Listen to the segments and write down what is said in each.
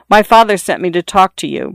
My father sent me to talk to you."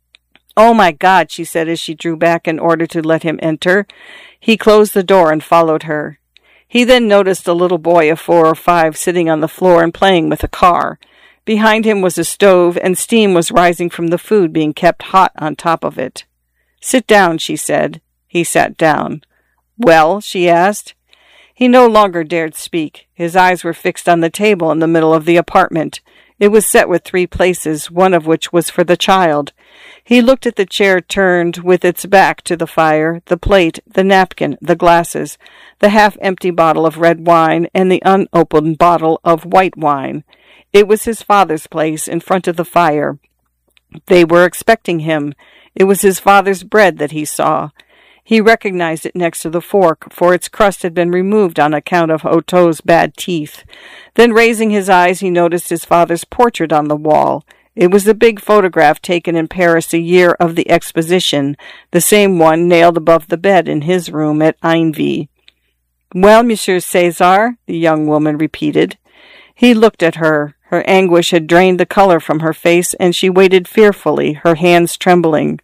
"Oh, my God," she said as she drew back in order to let him enter. He closed the door and followed her. He then noticed a little boy of 4 or 5 sitting on the floor and playing with a car. Behind him was a stove, and steam was rising from the food being kept hot on top of it. "Sit down," she said. He sat down. "Well?" she asked. He no longer dared speak. His eyes were fixed on the table in the middle of the apartment. It was set with 3 places, one of which was for the child. He looked at the chair turned with its back to the fire, the plate, the napkin, the glasses, the half-empty bottle of red wine, and the unopened bottle of white wine. It was his father's place in front of the fire. They were expecting him. It was his father's bread that he saw. He recognized it next to the fork, for its crust had been removed on account of Otto's bad teeth. Then, raising his eyes, he noticed his father's portrait on the wall. It was the big photograph taken in Paris a year of the exposition, the same one nailed above the bed in his room at Ainville. "Well, Monsieur César," the young woman repeated. He looked at her. Her anguish had drained the color from her face, and she waited fearfully, her hands trembling.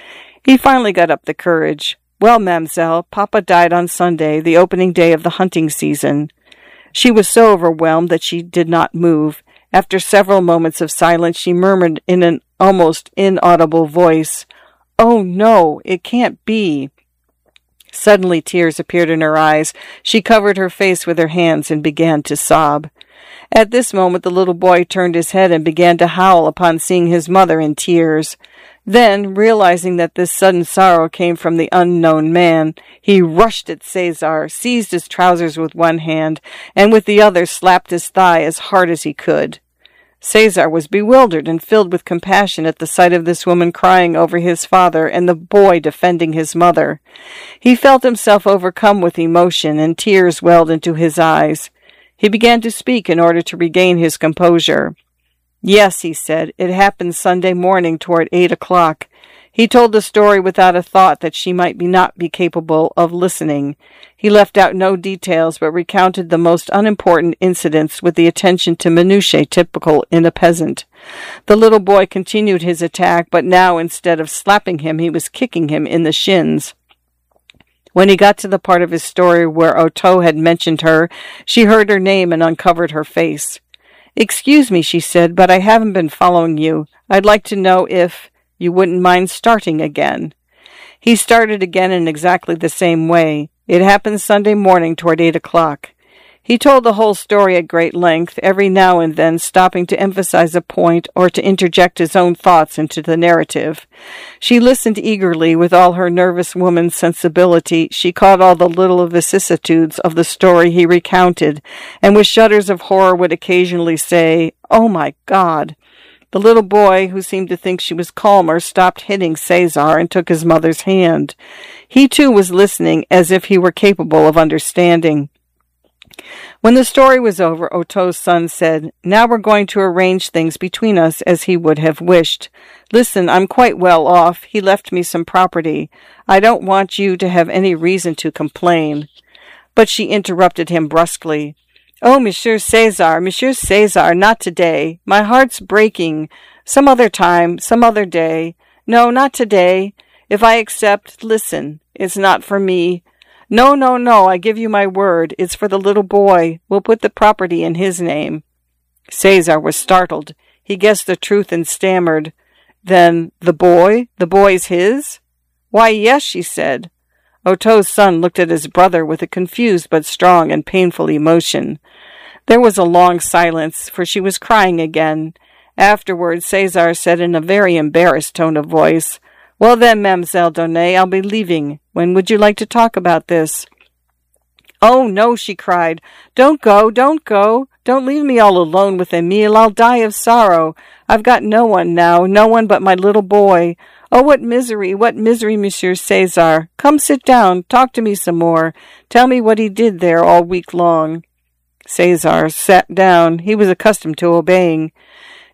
He finally got up the courage. "Well, mademoiselle, Papa died on Sunday, the opening day of the hunting season." She was so overwhelmed that she did not move. After several moments of silence, she murmured in an almost inaudible voice, "Oh, no, it can't be." Suddenly tears appeared in her eyes. She covered her face with her hands and began to sob. At this moment, the little boy turned his head and began to howl upon seeing his mother in tears. Then, realizing that this sudden sorrow came from the unknown man, he rushed at César, seized his trousers with one hand, and with the other slapped his thigh as hard as he could. César was bewildered and filled with compassion at the sight of this woman crying over his father and the boy defending his mother. He felt himself overcome with emotion, and tears welled into his eyes. He began to speak in order to regain his composure. "Yes," he said, "it happened Sunday morning toward 8 o'clock. He told the story without a thought that she might not be capable of listening. He left out no details, but recounted the most unimportant incidents with the attention to minutiae typical in a peasant. The little boy continued his attack, but now instead of slapping him, he was kicking him in the shins. When he got to the part of his story where Otto had mentioned her, she heard her name and uncovered her face. "Excuse me," she said, "but I haven't been following you. I'd like to know if you wouldn't mind starting again." He started again in exactly the same way. It happened Sunday morning toward 8 o'clock. He told the whole story at great length, every now and then stopping to emphasize a point or to interject his own thoughts into the narrative. She listened eagerly with all her nervous woman's sensibility. She caught all the little vicissitudes of the story he recounted, and with shudders of horror would occasionally say, "Oh, my God!" The little boy, who seemed to think she was calmer, stopped hitting César and took his mother's hand. He, too, was listening as if he were capable of understanding. When the story was over, Otto's son said, "Now we're going to arrange things between us as he would have wished. Listen, I'm quite well off. He left me some property. I don't want you to have any reason to complain." But she interrupted him brusquely. "Oh, Monsieur César, not today. My heart's breaking. Some other time, some other day. No, not today. If I accept, listen, it's not for me. No, I give you my word. It's for the little boy. We'll put the property in his name." César was startled. He guessed the truth and stammered, "Then the boy? The boy's his?" "Why, yes," she said. Otto's son looked at his brother with a confused but strong and painful emotion. There was a long silence, for she was crying again. Afterwards, César said in a very embarrassed tone of voice, "Well then, Mademoiselle Donnet, I'll be leaving. When would you like to talk about this?" "Oh, no," she cried. Don't go. Don't leave me all alone with Emile. I'll die of sorrow. I've got no one now, no one but my little boy. Oh, what misery, Monsieur César. Come sit down, talk to me some more. Tell me what he did there all week long." César sat down. He was accustomed to obeying.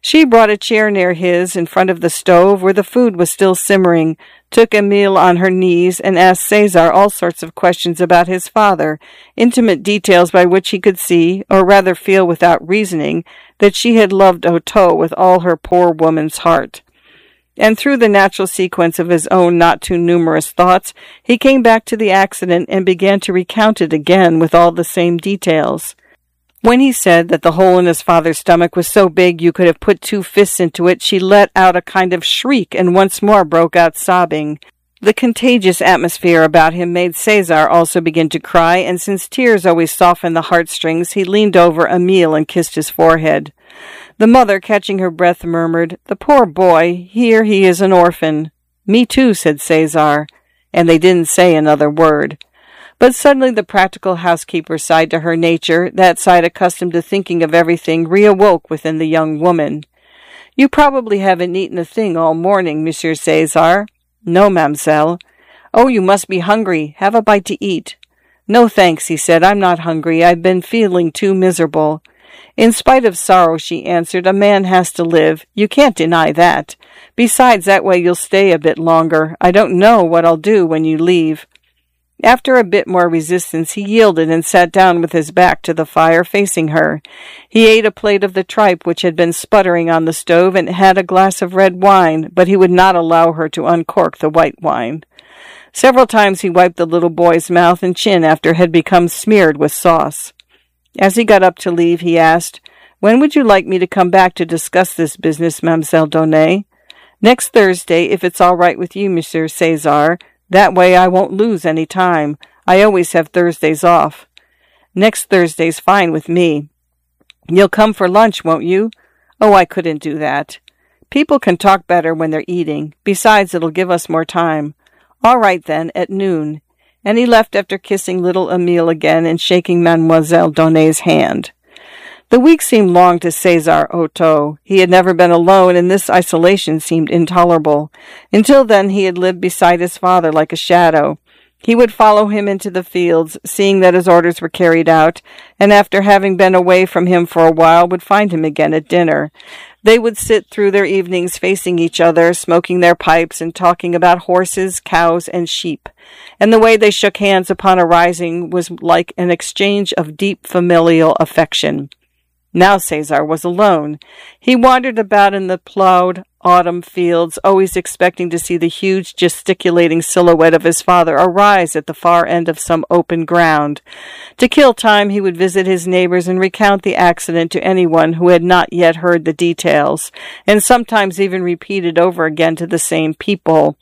She brought a chair near his in front of the stove where the food was still simmering, took Emile on her knees, and asked Cesar all sorts of questions about his father, intimate details by which he could see, or rather feel without reasoning, that she had loved Otto with all her poor woman's heart. And through the natural sequence of his own not too numerous thoughts, he came back to the accident and began to recount it again with all the same details. When he said that the hole in his father's stomach was so big you could have put 2 fists into it, she let out a kind of shriek and once more broke out sobbing. The contagious atmosphere about him made Cesar also begin to cry, and since tears always soften the heartstrings, he leaned over Emile and kissed his forehead. The mother, catching her breath, murmured, "The poor boy, here he is an orphan." "Me too," said Cesar, and they didn't say another word. But suddenly the practical housekeeper side to her nature, that side accustomed to thinking of everything, reawoke within the young woman. "You probably haven't eaten a thing all morning, Monsieur Cesar." "No, mamselle." "Oh, you must be hungry. Have a bite to eat." "No, thanks," he said. "I'm not hungry. I've been feeling too miserable." "In spite of sorrow," she answered, "a man has to live. You can't deny that. Besides, that way you'll stay a bit longer. I don't know what I'll do when you leave." After a bit more resistance, he yielded and sat down with his back to the fire, facing her. He ate a plate of the tripe which had been sputtering on the stove and had a glass of red wine, but he would not allow her to uncork the white wine. Several times he wiped the little boy's mouth and chin after it had become smeared with sauce. As he got up to leave, he asked, "When would you like me to come back to discuss this business, Mademoiselle Donay?" "Next Thursday, if it's all right with you, Monsieur Cesar. That way I won't lose any time. I always have Thursdays off." "Next Thursday's fine with me." "You'll come for lunch, won't you?" "Oh, I couldn't do that." "People can talk better when they're eating. Besides, it'll give us more time." "All right, then, at noon." And he left after kissing little Emile again and shaking Mademoiselle Donay's hand. The week seemed long to Cesar Otto. He had never been alone, and this isolation seemed intolerable. Until then he had lived beside his father like a shadow. He would follow him into the fields, seeing that his orders were carried out, and after having been away from him for a while, would find him again at dinner. They would sit through their evenings facing each other, smoking their pipes and talking about horses, cows, and sheep. And the way they shook hands upon arising was like an exchange of deep familial affection. Now Cesar was alone. He wandered about in the plowed autumn fields, always expecting to see the huge gesticulating silhouette of his father arise at the far end of some open ground. To kill time, he would visit his neighbors and recount the accident to anyone who had not yet heard the details, and sometimes even repeat it over again to the same people.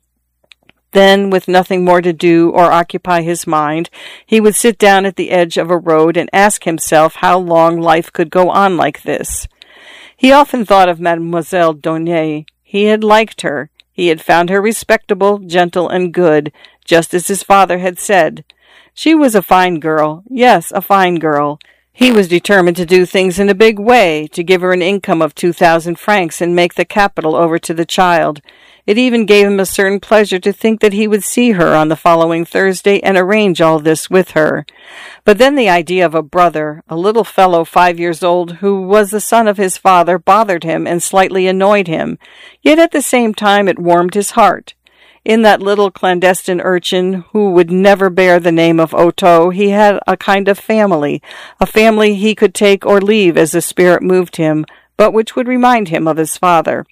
Then, with nothing more to do or occupy his mind, he would sit down at the edge of a road and ask himself how long life could go on like this. He often thought of Mademoiselle Donay. He had liked her. He had found her respectable, gentle, and good, just as his father had said. She was a fine girl. Yes, a fine girl. He was determined to do things in a big way, to give her an income of 2,000 francs and make the capital over to the child. It even gave him a certain pleasure to think that he would see her on the following Thursday and arrange all this with her. But then the idea of a brother, a little fellow 5 years old, who was the son of his father, bothered him and slightly annoyed him. Yet at the same time it warmed his heart. In that little clandestine urchin, who would never bear the name of Otto, he had a kind of family, a family he could take or leave as the spirit moved him, but which would remind him of his father.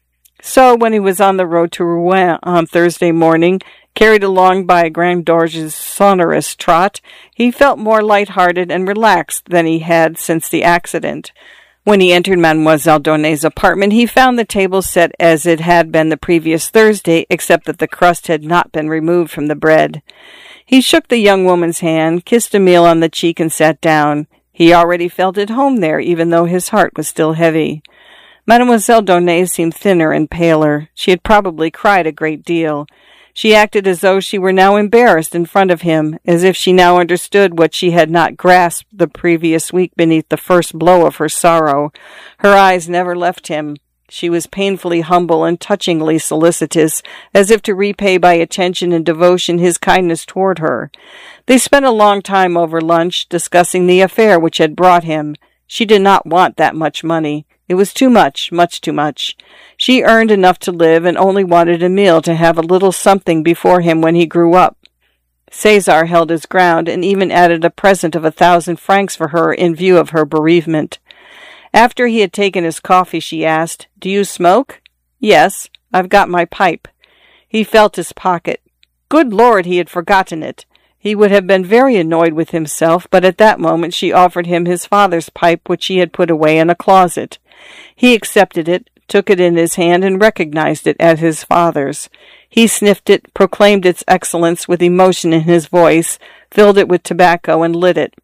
So, when he was on the road to Rouen on Thursday morning, carried along by Grand Dorge's sonorous trot, he felt more light-hearted and relaxed than he had since the accident. When he entered Mademoiselle Donay's apartment, he found the table set as it had been the previous Thursday, except that the crust had not been removed from the bread. He shook the young woman's hand, kissed Emile on the cheek, and sat down. He already felt at home there, even though his heart was still heavy. Mademoiselle Donay seemed thinner and paler. She had probably cried a great deal. She acted as though she were now embarrassed in front of him, as if she now understood what she had not grasped the previous week beneath the first blow of her sorrow. Her eyes never left him. She was painfully humble and touchingly solicitous, as if to repay by attention and devotion his kindness toward her. They spent a long time over lunch, discussing the affair which had brought him. She did not want that much money. It was too much, much too much. She earned enough to live and only wanted Emile to have a little something before him when he grew up. Cesar held his ground and even added a present of 1,000 francs for her in view of her bereavement. After he had taken his coffee, she asked, "Do you smoke?" "Yes, I've got my pipe." He felt his pocket. Good Lord, he had forgotten it. He would have been very annoyed with himself, but at that moment she offered him his father's pipe, which he had put away in a closet. He accepted it, took it in his hand, and recognized it as his father's. He sniffed it, proclaimed its excellence with emotion in his voice, filled it with tobacco, and lit it.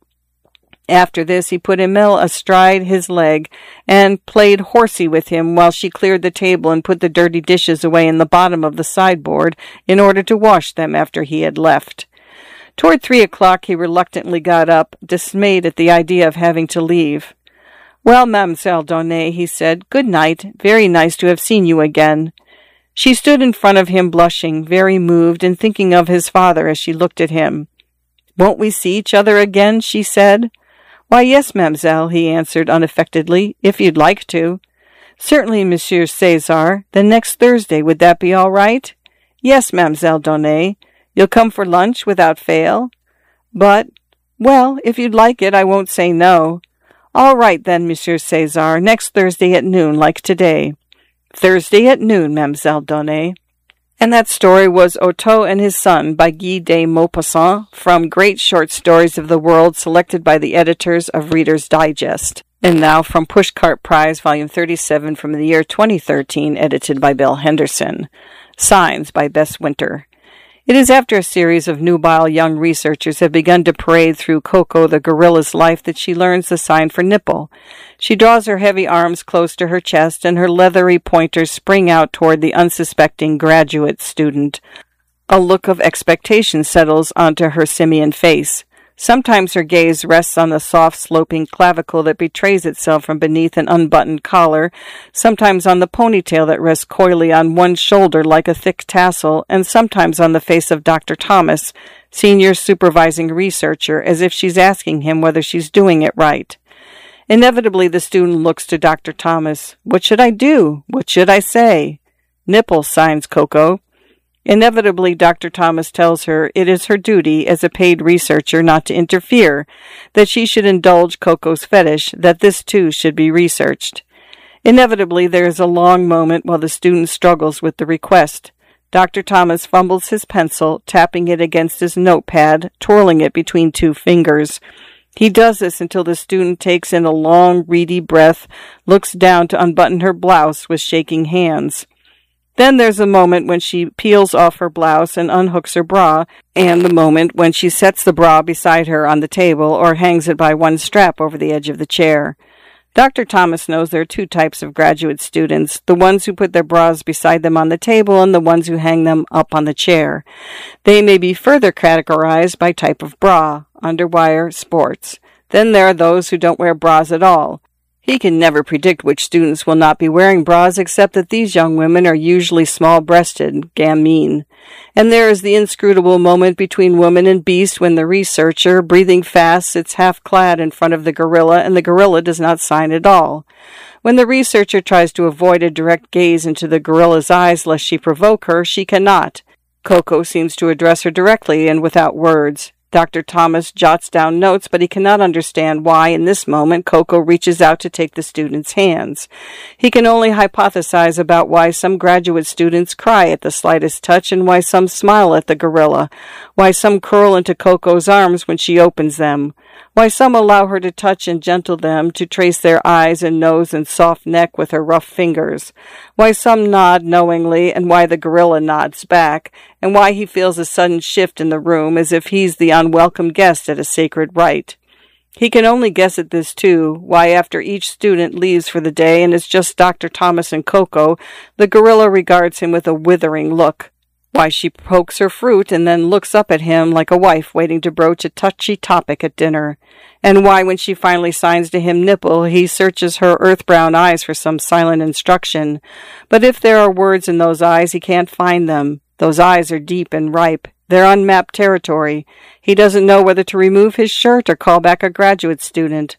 After this, he put Emile astride his leg and played horsey with him while she cleared the table and put the dirty dishes away in the bottom of the sideboard in order to wash them after he had left. Toward 3 o'clock, he reluctantly got up, dismayed at the idea of having to leave. "Well, Mademoiselle Donné," he said, "good night. Very nice to have seen you again." She stood in front of him, blushing, very moved, and thinking of his father as she looked at him. "Won't we see each other again?" she said. "Why, yes, mademoiselle," he answered unaffectedly, "if you'd like to." "Certainly, Monsieur Cesar. Then next Thursday, would that be all right?" "Yes, Mademoiselle Donné. You'll come for lunch without fail?" "But, well, if you'd like it, I won't say no." "All right, then, Monsieur Cesar. Next Thursday at noon, like today." "Thursday at noon, Mademoiselle Donné." And that story was Otto and His Son by Guy de Maupassant from Great Short Stories of the World, selected by the editors of Reader's Digest. And now from Pushcart Prize, Volume 37 from the year 2013, edited by Bill Henderson. Signs by Bess Winter. It is after a series of nubile young researchers have begun to parade through Coco the gorilla's life that she learns the sign for nipple. She draws her heavy arms close to her chest, and her leathery pointers spring out toward the unsuspecting graduate student. A look of expectation settles onto her simian face. Sometimes her gaze rests on the soft, sloping clavicle that betrays itself from beneath an unbuttoned collar, sometimes on the ponytail that rests coyly on one shoulder like a thick tassel, and sometimes on the face of Dr. Thomas, senior supervising researcher, as if she's asking him whether she's doing it right. Inevitably, the student looks to Dr. Thomas. "What should I do? What should I say?" "Nipple," signs Coco. Inevitably, Dr. Thomas tells her it is her duty as a paid researcher not to interfere, that she should indulge Coco's fetish, that this too should be researched. Inevitably, there is a long moment while the student struggles with the request. Dr. Thomas fumbles his pencil, tapping it against his notepad, twirling it between 2 fingers. He does this until the student takes in a long, reedy breath, looks down to unbutton her blouse with shaking hands. Then there's a moment when she peels off her blouse and unhooks her bra, and the moment when she sets the bra beside her on the table or hangs it by one strap over the edge of the chair. Dr. Thomas knows there are 2 types of graduate students, the ones who put their bras beside them on the table and the ones who hang them up on the chair. They may be further categorized by type of bra, underwire, sports. Then there are those who don't wear bras at all. He can never predict which students will not be wearing bras, except that these young women are usually small-breasted, gamine. And there is the inscrutable moment between woman and beast when the researcher, breathing fast, sits half-clad in front of the gorilla, and the gorilla does not sign at all. When the researcher tries to avoid a direct gaze into the gorilla's eyes lest she provoke her, she cannot. Coco seems to address her directly and without words. Dr. Thomas jots down notes, but he cannot understand why, in this moment, Coco reaches out to take the student's hands. He can only hypothesize about why some graduate students cry at the slightest touch and why some smile at the gorilla, why some curl into Coco's arms when she opens them, why some allow her to touch and gentle them, to trace their eyes and nose and soft neck with her rough fingers, why some nod knowingly and why the gorilla nods back, and why he feels a sudden shift in the room as if he's the unwelcome guest at a sacred rite. He can only guess at this, too, why after each student leaves for the day and it's just Dr. Thomas and Coco, the gorilla regards him with a withering look. Why she pokes her fruit and then looks up at him like a wife waiting to broach a touchy topic at dinner. And why, when she finally signs to him nipple, he searches her earth-brown eyes for some silent instruction. But if there are words in those eyes, he can't find them. Those eyes are deep and ripe. They're unmapped territory. He doesn't know whether to remove his shirt or call back a graduate student.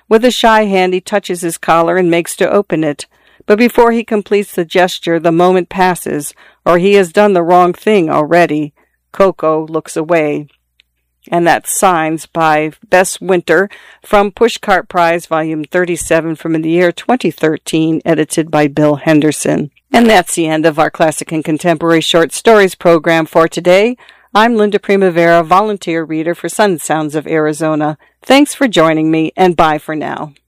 With a shy hand, he touches his collar and makes to open it. But before he completes the gesture, the moment passes, or he has done the wrong thing already. Coco looks away. And that's Signs by Bess Winter from Pushcart Prize, Volume 37 from the year 2013, edited by Bill Henderson. And that's the end of our Classic and Contemporary Short Stories program for today. I'm Linda Primavera, volunteer reader for Sun Sounds of Arizona. Thanks for joining me, and bye for now.